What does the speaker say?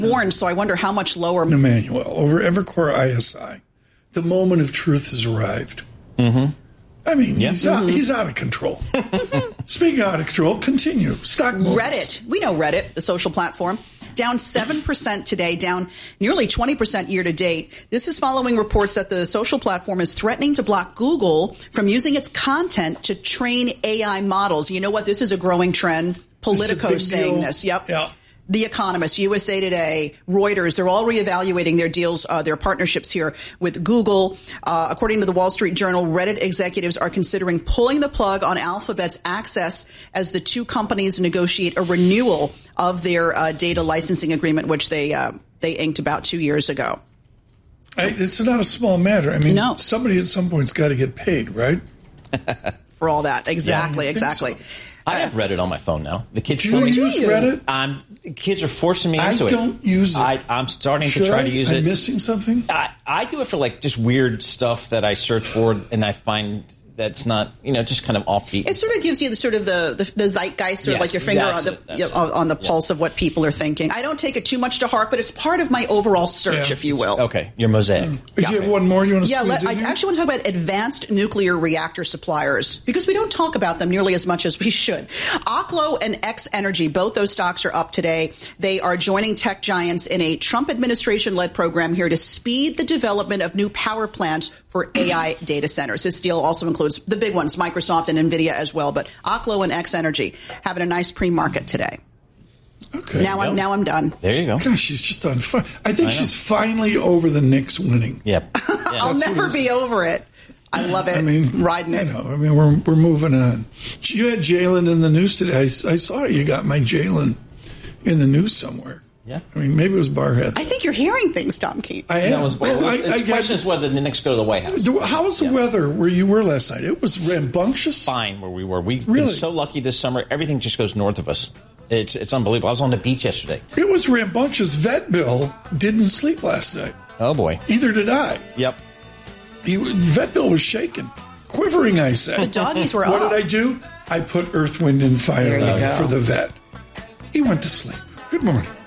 warned, so I wonder how much lower. Emmanuel, over Evercore ISI, the moment of truth has arrived. Mm-hmm. I mean, he's out of control. Speaking of out of control, continue. Stock movements. Reddit. We know Reddit, the social platform. Down 7% today, down nearly 20% year to date. This is following reports that the social platform is threatening to block Google from using its content to train AI models. You know what? This is a growing trend. Politico saying this. Yep. Yeah. The Economist, USA Today, Reuters, they're all reevaluating their deals, their partnerships here with Google. According to the Wall Street Journal, Reddit executives are considering pulling the plug on Alphabet's access as the two companies negotiate a renewal of their data licensing agreement, which they inked about 2 years ago. It's not a small matter. I mean, no. Somebody at some point's got to get paid, right? For all that. Exactly, exactly. So. I have Reddit on my phone now. The kids Do you use Reddit? Kids are forcing me into it. I don't use it. I'm starting to try to use it. I'm missing something? I do it for like just weird stuff that I search for, and I find that's not, just kind of offbeat. It sort of gives you the sort of the zeitgeist, sort of like your finger on the pulse of what people are thinking. I don't take it too much to heart, but it's part of my overall search, if you will. Okay, your mosaic. Do you have one more you want to squeeze in I actually want to talk about advanced nuclear reactor suppliers, because we don't talk about them nearly as much as we should. Oklo and X Energy, both those stocks are up today. They are joining tech giants in a Trump administration-led program here to speed the development of new power plants for AI data centers. This deal also includes the big ones, Microsoft and NVIDIA as well, but Oklo and X Energy having a nice pre-market today. Okay. Now I'm done. There you go. Gosh, she's just on fire. I think she's finally over the Knicks winning. Yep. I'll never be over it. I love it. Riding it. We're moving on. You had Jalen in the news today. I saw you got my Jalen in the news somewhere. Yeah. Maybe it was Barhead. I think you're hearing things, Tom Keat. I am. The question is whether the Knicks go to the White House. How was the weather where you were last night? It was rambunctious. Fine where we were. We've been so lucky this summer. Everything just goes north of us. It's unbelievable. I was on the beach yesterday. It was rambunctious. Vet Bill didn't sleep last night. Oh, boy. Either did I. Yep. Vet Bill was shaking. Quivering, I said. The doggies were What up. did I do? I put Earth, Wind, and Fire on for the vet. He went to sleep. Good morning.